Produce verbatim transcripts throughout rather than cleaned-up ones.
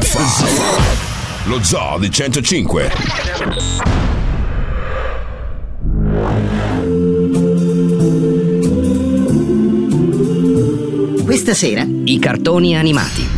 Lo Zoo di centocinque. Questa sera i cartoni animati.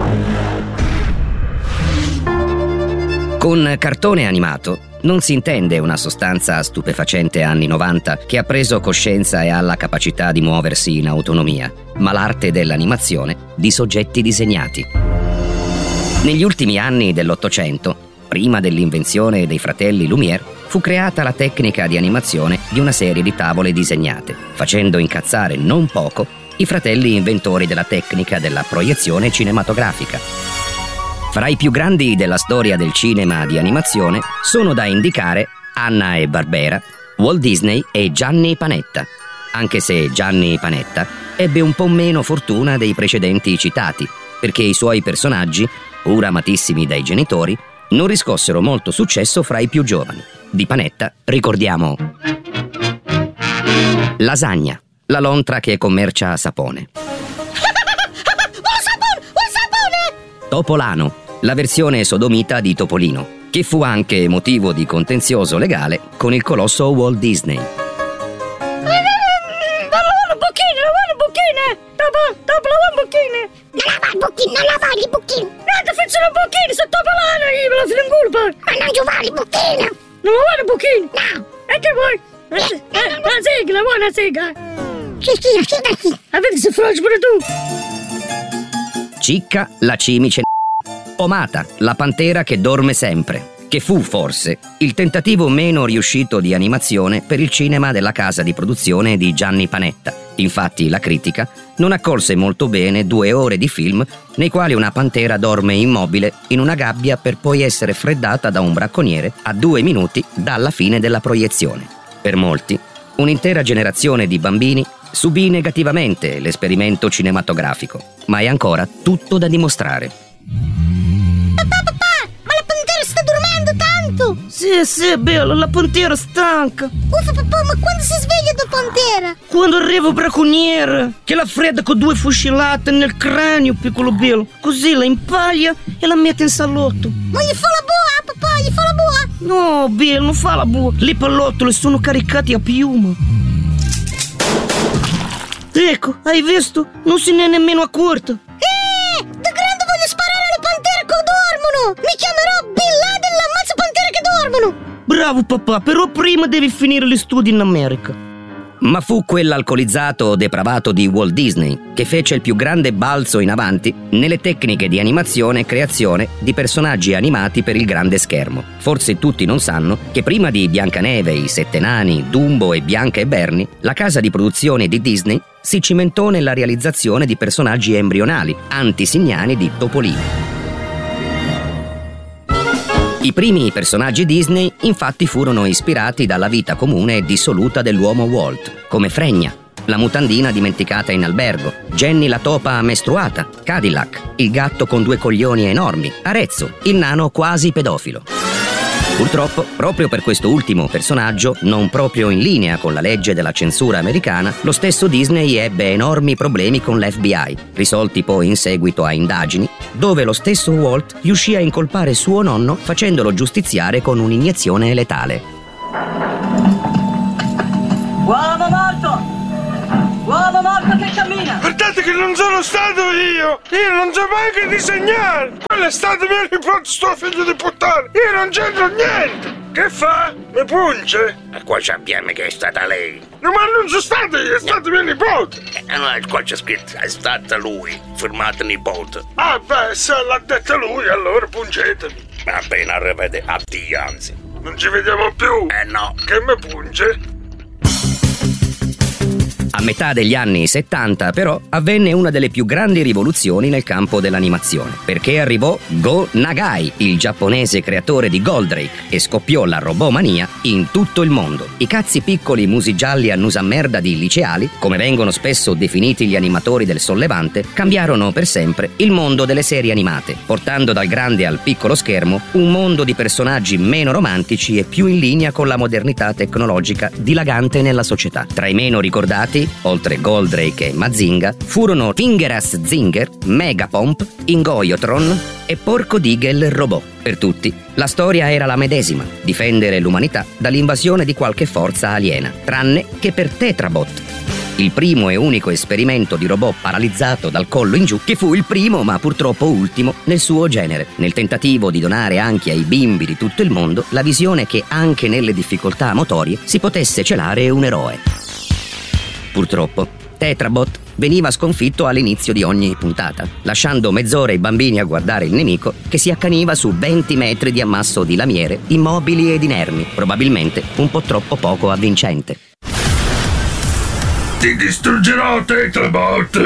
Con cartone animato non si intende una sostanza stupefacente anni novanta che ha preso coscienza e ha la capacità di muoversi in autonomia, ma l'arte dell'animazione di soggetti disegnati. Negli ultimi anni dell'Ottocento, prima dell'invenzione dei fratelli Lumière, fu creata la tecnica di animazione di una serie di tavole disegnate, facendo incazzare non poco i fratelli inventori della tecnica della proiezione cinematografica. Fra i più grandi della storia del cinema di animazione sono da indicare Hanna e Barbera, Walt Disney e Gianni Panetta, anche se Gianni Panetta ebbe un po' meno fortuna dei precedenti citati, perché i suoi personaggi, pur amatissimi dai genitori, non riscossero molto successo fra i più giovani. Di Panetta ricordiamo Lasagna, la lontra che commercia sapone. Un sapone! Un sapone! Topolano, la versione sodomita di Topolino, che fu anche motivo di contenzioso legale con il colosso Walt Disney. Non lavare i bocchini, non lavare i bocchini. No, ti faccio i bocchini, sto topolano, io me lo filo in colpa. Ma non giovare i bocchini. Non lavare i bocchini? No. E che vuoi? Eh, eh, una sigla, vuoi una sigla? Sì, sì, la sigla sì. A vedi se froggi pure tu. Cicca, la cimice. Omata, la pantera che dorme sempre, che fu forse il tentativo meno riuscito di animazione per il cinema della casa di produzione di Gianni Panetta. Infatti la critica non accolse molto bene due ore di film nei quali una pantera dorme immobile in una gabbia per poi essere freddata da un bracconiere a due minuti dalla fine della proiezione. Per molti, un'intera generazione di bambini subì negativamente l'esperimento cinematografico, ma è ancora tutto da dimostrare. Papà, papà, ma la pantera sta dormendo tanto. Sì, sì, è bello, la pantera stanca. Uffa, papà, ma quando si sveglia da pantera? Quando arriva il bracconiere, che la fredda con due fucilate nel cranio, piccolo bello. Così la impaglia e la mette in salotto. Ma gli fa la boa, papà, gli fa la boa. No, bello, non fa la boa. Le pallottole sono caricate a piuma. Ecco, hai visto? Non se ne è nemmeno accorta. Eh, da grande voglio sparare alle pantere che dormono. Mi chiamerò Bin Laden, l'ammazza pantere che dormono. Bravo papà, però prima devi finire gli studi in America. Ma fu quell'alcolizzato depravato di Walt Disney che fece il più grande balzo in avanti nelle tecniche di animazione e creazione di personaggi animati per il grande schermo. Forse tutti non sanno che prima di Biancaneve, i Sette Nani, Dumbo e Bianca e Bernie, la casa di produzione di Disney si cimentò nella realizzazione di personaggi embrionali, antisignani di Topolino. I primi personaggi Disney infatti furono ispirati dalla vita comune e dissoluta dell'uomo Walt, come Fregna, la mutandina dimenticata in albergo, Jenny la topa mestruata, Cadillac, il gatto con due coglioni enormi, Arezzo, il nano quasi pedofilo. Purtroppo, proprio per questo ultimo personaggio, non proprio in linea con la legge della censura americana, lo stesso Disney ebbe enormi problemi con l'F B I, risolti poi in seguito a indagini, dove lo stesso Walt riuscì a incolpare suo nonno facendolo giustiziare con un'iniezione letale. Uomo morto! Uomo morto che cammina! Guardate che non sono stato io! Io non so mai che disegnare! Quello è stato mio nipote, sto figlio di puttana! Io non c'entro niente! Che fa? Mi punge? E qua sappiamo che è stata lei. No, ma non sono stato io, è stato mio nipote! E no, qua c'è scritto, è stata lui, firmato nipote. Ah beh, se l'ha detto lui, allora pungetemi! Va bene, arrivederci, addio anzi. Non ci vediamo più? Eh no. Che mi punge? A metà degli anni settanta, però, avvenne una delle più grandi rivoluzioni nel campo dell'animazione, perché arrivò Go Nagai, il giapponese creatore di Goldrake, e scoppiò la robomania in tutto il mondo. I cazzi piccoli musigialli annusamerda di liceali, come vengono spesso definiti gli animatori del sollevante, cambiarono per sempre il mondo delle serie animate, portando dal grande al piccolo schermo un mondo di personaggi meno romantici e più in linea con la modernità tecnologica dilagante nella società. Tra i meno ricordati Poi, oltre Goldrake e Mazinga, furono Fingeras Zinger, Megapomp, Ingoiotron e Porco Digel Robot. Per tutti, la storia era la medesima: difendere l'umanità dall'invasione di qualche forza aliena, tranne che per Tetrabot, il primo e unico esperimento di robot paralizzato dal collo in giù, che fu il primo ma purtroppo ultimo nel suo genere, nel tentativo di donare anche ai bimbi di tutto il mondo la visione che anche nelle difficoltà motorie si potesse celare un eroe. Purtroppo, Tetrabot veniva sconfitto all'inizio di ogni puntata, lasciando mezz'ora i bambini a guardare il nemico che si accaniva su venti metri di ammasso di lamiere, immobili ed inermi, probabilmente un po' troppo poco avvincente. Ti distruggerò, Tetrabot!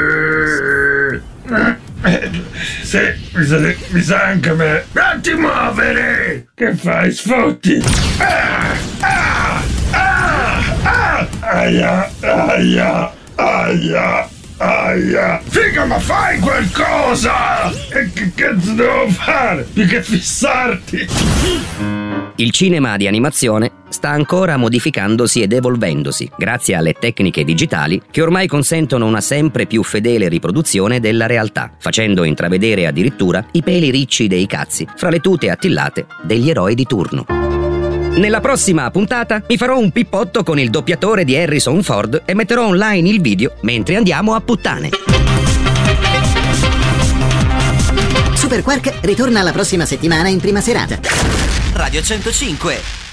Sì, mi sa, mi sa anche a me. Non ti muovere! Che fai, sfotti? Ah! Ah! Ah! Ah! Aia! Aia! Aia! Aia! Figa, ma fai qualcosa! E che cazzo devo fare? Più che fissarti! Il cinema di animazione sta ancora modificandosi ed evolvendosi, grazie alle tecniche digitali che ormai consentono una sempre più fedele riproduzione della realtà, facendo intravedere addirittura i peli ricci dei cazzi fra le tute attillate degli eroi di turno. Nella prossima puntata mi farò un pippotto con il doppiatore di Harrison Ford e metterò online il video mentre andiamo a puttane. Super Quark ritorna la prossima settimana in prima serata. Radio centocinque.